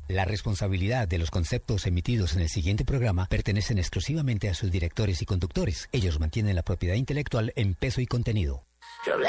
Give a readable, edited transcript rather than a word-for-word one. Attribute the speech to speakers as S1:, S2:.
S1: La responsabilidad de los conceptos emitidos en el siguiente programa pertenecen exclusivamente a sus directores y conductores. Ellos mantienen la propiedad intelectual en peso y contenido.